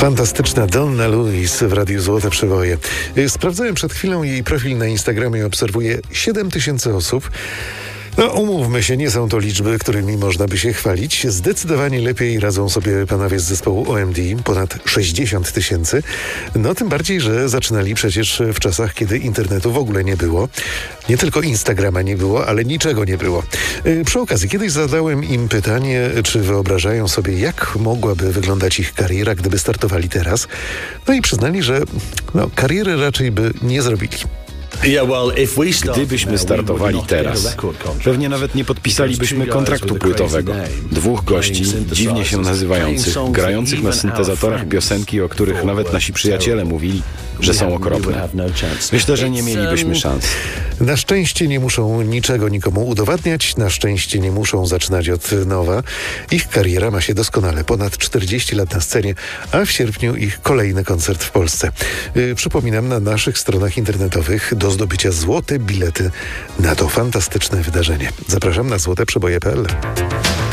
Fantastyczna Donna Lewis w Radiu Złote Przeboje. Sprawdzałem przed chwilą jej profil na Instagramie i obserwuję 7000 osób. No, umówmy się, nie są to liczby, którymi można by się chwalić. Zdecydowanie lepiej radzą sobie panowie z zespołu OMD, ponad 60 000. No, tym bardziej, że zaczynali przecież w czasach, kiedy internetu w ogóle nie było. Nie tylko Instagrama nie było, ale niczego nie było. Przy okazji, kiedyś zadałem im pytanie, czy wyobrażają sobie, jak mogłaby wyglądać ich kariera, gdyby startowali teraz. No i przyznali, że kariery raczej by nie zrobili. Gdybyśmy startowali teraz, pewnie nawet nie podpisalibyśmy kontraktu płytowego. Dwóch gości, dziwnie się nazywających, grających na syntezatorach piosenki, o których nawet nasi przyjaciele mówili, że są okropne. Myślę, że nie mielibyśmy szans. Na szczęście nie muszą niczego nikomu udowadniać, na szczęście nie muszą zaczynać od nowa. Ich kariera ma się doskonale, ponad 40 lat na scenie, a w sierpniu ich kolejny koncert w Polsce. Przypominam, na naszych stronach internetowych do zdobycia złote bilety na to fantastyczne wydarzenie. Zapraszam na złoteprzeboje.pl.